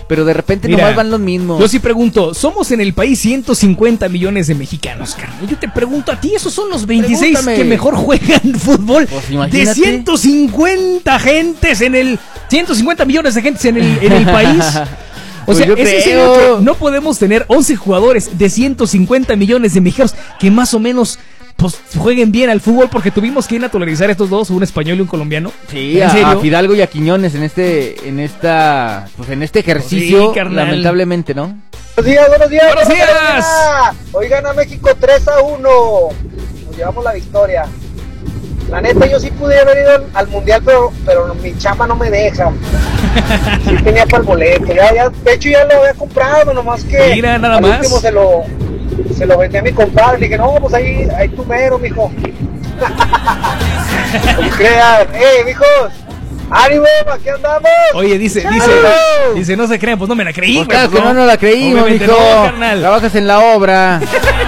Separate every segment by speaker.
Speaker 1: pero de repente
Speaker 2: Mira,
Speaker 1: nomás van los mismos.
Speaker 2: Yo sí pregunto, somos en el país 150 millones de mexicanos, carnal. Yo te pregunto a ti, esos son los 26
Speaker 1: Pregúntame.
Speaker 2: que mejor juegan fútbol.
Speaker 1: Pues
Speaker 2: de
Speaker 1: imagínate.
Speaker 2: 150 millones de gentes en el país. O
Speaker 1: Pues
Speaker 2: sea,
Speaker 1: yo
Speaker 2: es en serio
Speaker 1: creo.
Speaker 2: que no podemos tener 11 jugadores de 150 millones de mexicanos que más o menos pues jueguen bien al fútbol, porque tuvimos que naturalizar a estos dos, un español y un colombiano.
Speaker 1: Sí,
Speaker 2: ¿En serio?
Speaker 1: a Fidalgo y a Quiñones en este ejercicio,
Speaker 2: Sí, carnal.
Speaker 1: lamentablemente, ¿no?
Speaker 3: Buenos días, buenos días.
Speaker 2: ¡Buenos días!
Speaker 3: Hoy gana México 3-1. Nos llevamos la victoria. La neta, yo sí pude haber ido al mundial, pero mi chamba no me deja. Sí tenía para el boleto. Ya, de hecho, ya lo había comprado, nomás que.
Speaker 2: Mira, nada
Speaker 3: al
Speaker 2: más.
Speaker 3: último se lo vendí a mi compadre. Le dije, no, pues ahí tu mero, mijo. No crean. Mijos, ánimo, aquí andamos.
Speaker 2: Oye, dice, no se crean, pues no me la creí.
Speaker 1: Pues
Speaker 2: güey,
Speaker 1: claro
Speaker 2: pues
Speaker 1: que no la creímos,
Speaker 2: Obviamente
Speaker 1: mijo.
Speaker 2: no, carnal.
Speaker 1: Trabajas en la obra.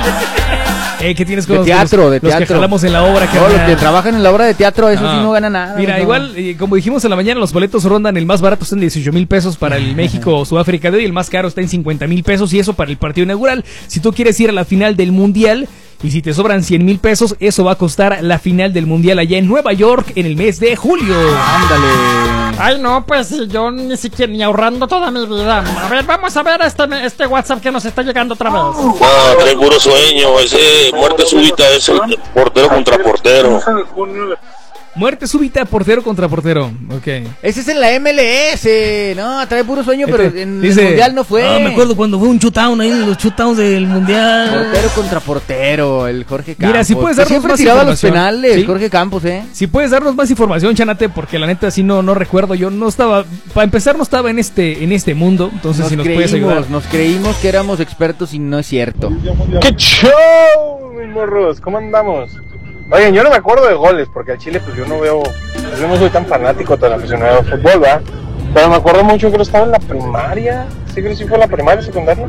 Speaker 2: ¿Qué tienes con
Speaker 1: De
Speaker 2: los
Speaker 1: teatro, de
Speaker 2: los
Speaker 1: teatro.
Speaker 2: que jalamos en la obra?
Speaker 1: No, los que trabajan en la obra de teatro, eso sí no ganan nada.
Speaker 2: Mira,
Speaker 1: mijo.
Speaker 2: igual, como dijimos en la mañana, los boletos rondan, el más barato está en 18,000 pesos para el México-Sudáfrica de hoy, y el más caro está en 50,000 pesos, y eso para el partido inaugural. Si tú quieres ir a la final del Mundial, y si te sobran 100,000 pesos, eso va a costar la final del Mundial allá en Nueva York en el mes de julio.
Speaker 1: Ándale.
Speaker 4: Ay, no, pues yo ni siquiera ni ahorrando toda mi vida. A ver, vamos a ver este WhatsApp que nos está llegando otra vez.
Speaker 5: No, trae puro sueño. Ese muerte súbita es el portero contra portero.
Speaker 2: Muerte súbita, portero contra portero. Ok.
Speaker 1: Ese es en la MLS. No, trae puro sueño, pero en
Speaker 2: Dice,
Speaker 1: el Mundial no fue.
Speaker 2: Ah, me acuerdo cuando fue un shootout ahí, los shootouts del Mundial.
Speaker 1: Portero contra portero, el Jorge Campos.
Speaker 2: Mira, si puedes darnos
Speaker 1: siempre
Speaker 2: más
Speaker 1: tiraba los
Speaker 2: información.
Speaker 1: penales,
Speaker 2: ¿Sí?
Speaker 1: Jorge Campos,
Speaker 2: Si puedes darnos más información, Chanate, porque la neta sí no recuerdo. Yo no estaba, para empezar, no estaba en este mundo. Entonces, si nos puedes ayudar.
Speaker 1: Nos creímos que éramos expertos y no es cierto.
Speaker 6: ¡Qué show, mis morros! ¿Cómo andamos? Oigan, yo no me acuerdo de goles, porque al Chile pues yo no soy tan fanático, tan aficionado al fútbol, ¿verdad? Pero me acuerdo mucho que estaba en la primaria, sí creo que sí fue la primaria, secundaria,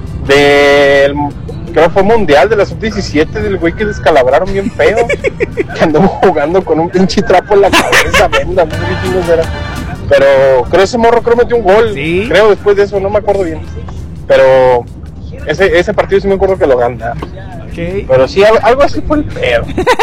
Speaker 6: creo que fue mundial de la sub-17, del güey que descalabraron bien feo, que anduvo jugando con un pinche trapo en la cabeza, venda, no sé qué chingos era. Pero creo ese morro metió un gol,
Speaker 2: ¿Sí?
Speaker 6: Creo después de eso, no me acuerdo bien. Pero ese partido sí me acuerdo que lo gana.
Speaker 2: Okay.
Speaker 6: Pero sí, algo así fue el pedo.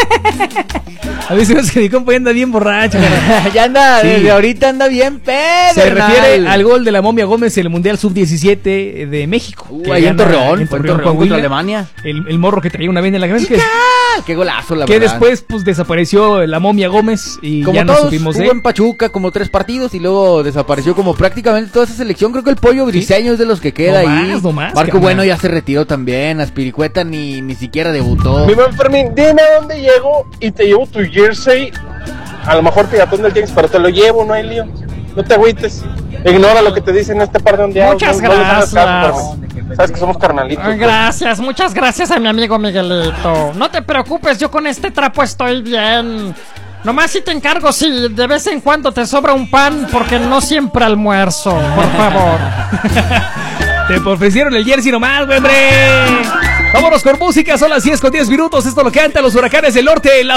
Speaker 2: A mí se me hace que mi compa ya anda bien borracho.
Speaker 1: Ya anda,
Speaker 2: Sí.
Speaker 1: desde ahorita anda bien pedo.
Speaker 2: Se refiere al gol de la Momia Gómez en el Mundial Sub-17 de México. Que
Speaker 1: Ahí en
Speaker 2: gana
Speaker 1: Torreón, fue en Torreón contra
Speaker 2: Coahuila.
Speaker 1: Alemania.
Speaker 2: El morro que traía una venda en la cabeza.
Speaker 1: Qué golazo, la
Speaker 2: Que
Speaker 1: verdad.
Speaker 2: después pues desapareció la Momia Gómez y
Speaker 1: Como
Speaker 2: ya no
Speaker 1: todos,
Speaker 2: supimos
Speaker 1: jugó en Pachuca como 3 partidos y luego desapareció como prácticamente toda esa selección. Creo que el Pollo Briseño es de los que queda ahí.
Speaker 2: No más,
Speaker 1: Marco
Speaker 2: carnal.
Speaker 1: Bueno ya se retiró también. Aspiricueta ni siquiera debutó.
Speaker 6: Mi buen Fermín, dime a dónde llego y te llevo tu jersey. A lo mejor piratón del James, pero te lo llevo, no hay lío. No te agüites. Ignora lo que te dicen este par de ondeados.
Speaker 4: Muchas
Speaker 6: no le hagas caso,
Speaker 4: gracias.
Speaker 6: Fermín. Sabes que somos carnalitos. pues.
Speaker 4: Gracias, muchas gracias a mi amigo Miguelito. No te preocupes, yo con este trapo estoy bien. Nomás si te encargo, si de vez en cuando te sobra un pan, porque no siempre almuerzo, por favor.
Speaker 2: Te ofrecieron el jersey nomás, güey, hombre. Vámonos con música, son las 10:10. Esto lo canta los Huracanes del Norte.